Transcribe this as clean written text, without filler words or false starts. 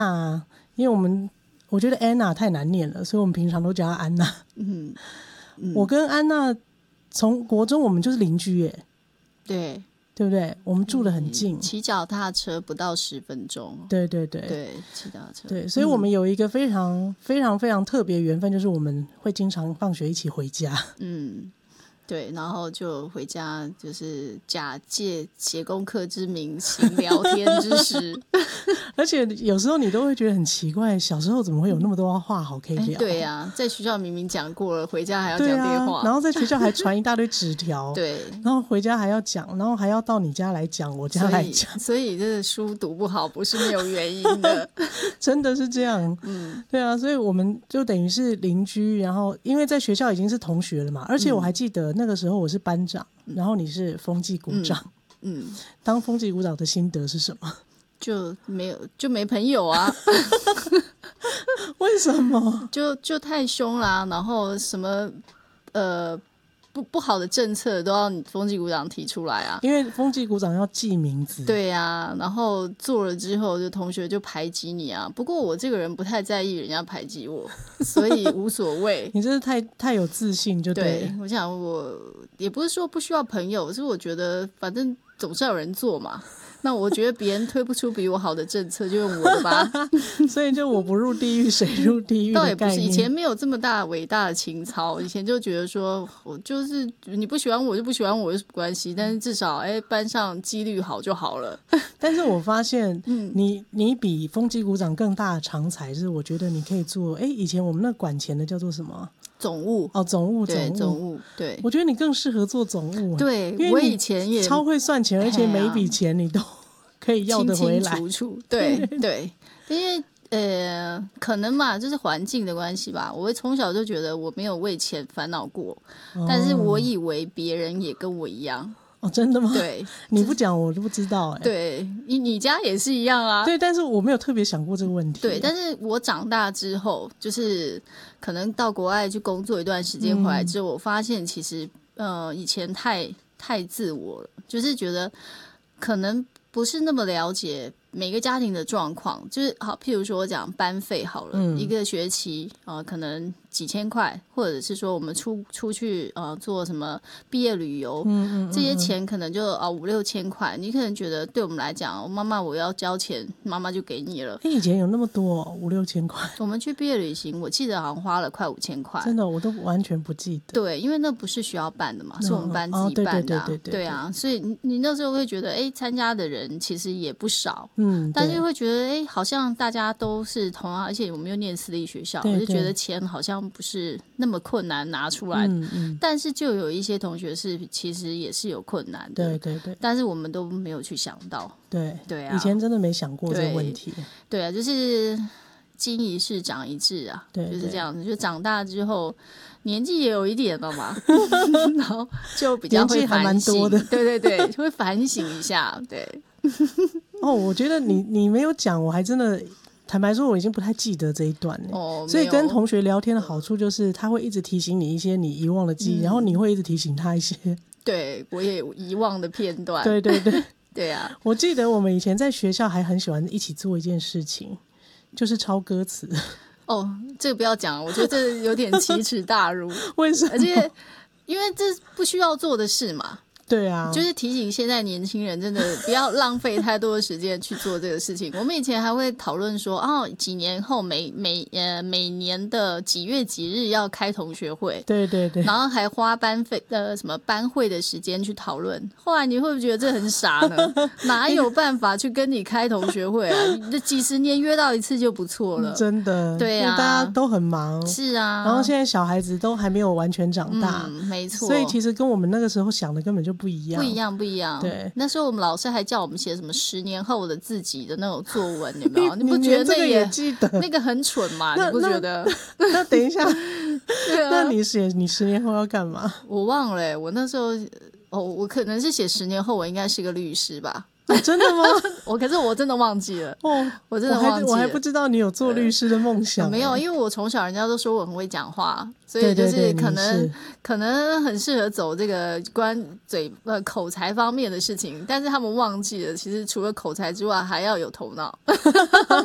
因为我觉得安娜太难念了，所以我们平常都叫她安娜。我跟安娜从国中我们就是邻居耶，对不对？我们住得很近， 骑脚踏车不到10分钟。 对， 骑脚踏车。 对，所以我们有一个非常非常非常特别的缘分，就是我们会经常放学一起回家。 对，然后就回家，就是假借写功课之名行聊天之实。 而且有时候你都会觉得很奇怪，小时候怎么会有那么多话好可以聊？ 对啊，在学校明明讲过了，回家还要讲电话， 然后在学校还传一大堆纸条， 对， 然后回家还要讲，然后还要到你家来讲，我家来讲， 所以这个书读不好不是没有原因的。 真的是这样。对啊，所以我们就等于是邻居，然后因为在学校已经是同学了嘛，而且我还记得那个时候我是班长，然后你是风纪股长。当风纪股长的心得是什么？ 就没朋友啊。 为什么？ 就太凶啦，然后什么不好的政策都要你风纪股长提出来啊， 因为风纪股长要记名字。 对啊，然后做了之后就同学就排挤你啊。不过我这个人不太在意人家排挤我，所以无所谓。 你真是太有自信就对了。 对，我想我也不是说不需要朋友，是我觉得反正总是要有人做嘛。那我觉得别人推不出比我好的政策，就用我的吧。 所以就我不入地狱谁入地狱的概念。 倒也不是，以前没有这么大伟大的情操，以前就觉得说我就是你不喜欢我就不喜欢我有什么关系，但是至少班上几率好就好了。 但是我发现你比风纪股长更大的长才是，我觉得你可以做以前我们那管钱的叫做什么总务。 总务。 对， 我觉得你更适合做总务。 对，因为我以前也超会算钱，而且每一笔钱你都可以要得回来， 清清楚楚。对，因为可能嘛，就是环境的关系吧。我从小就觉得我没有为钱烦恼过，但是我以为别人也跟我一样。 真的吗？ 对， 你不讲我就不知道。 对，你家也是一样啊。 对，但是我没有特别想过这个问题。 对，但是我长大之后，就是可能到国外去工作一段时间回来之后，我发现其实以前太自我了，就是觉得可能不是那么了解每个家庭的状况。就是好，譬如说我讲班费好了，一个学期可能几千块，或者是说我们出去做什么毕业旅游，这些钱可能就5-6千块，你可能觉得对我们来讲，妈妈我要交钱，妈妈就给你了。 以前有那么多5-6千块？我们去毕业旅行，我记得好像花了快5000块。 真的，我都完全不记得。 对，因为那不是学校办的嘛，是我们班自己办的。对啊，所以你那时候会觉得，参加的人其实也不少，但是会觉得，好像大家都是同样，而且我们又念私立学校，我就觉得钱好像不是那么困难拿出来。但是就有一些同学是其实也是有困难的。 对， 但是我们都没有去想到。对啊， 以前真的没想过这个问题。 对啊，就是经一事长一智啊，就是这样子。就长大之后年纪也有一点了嘛，然后就比较会反省。 年纪还蛮多的。 对，会反省一下。对。 我觉得你没有讲，我还真的坦白说我已经不太记得这一段了。所以跟同学聊天的好处就是他会一直提醒你一些你遗忘的记忆，然后你会一直提醒他一些对我也有遗忘的片段。 对对啊， 我记得我们以前在学校还很喜欢一起做一件事情，就是抄歌词。 这个不要讲，我觉得这有点奇耻大辱。 为什么？ 而且因为这不需要做的事嘛。 对啊， 就是提醒现在年轻人真的不要浪费太多的时间去做这个事情。我们以前还会讨论说，几年后每年的几月几日要开同学会， 对， 然后还花什么班会的时间去讨论。后来你会不会觉得这很傻呢？哪有办法去跟你开同学会啊？你这几十年约到一次就不错了。 真的， 对啊， 大家都很忙。 是啊， 然后现在小孩子都还没有完全长大， 没错。 所以其实跟我们那个时候想的根本就不一样。 对，那时候我们老师还叫我们写什么10年后的自己的那种作文，有没有？你不觉得这个也记得？ 那个很蠢吗？你不觉得？ 那等一下，那你写你10年后要干嘛？ 我忘了我那时候我可能是写10年后我应该是个律师吧。 真的吗？ 可是我真的忘记了。我真的忘记了。 我还不知道你有做律师的梦想。 没有，因为我从小人家都说我很会讲话，所以就是可能很适合走这个口才方面的事情，但是他们忘记了，其实除了口才之外，还要有头脑。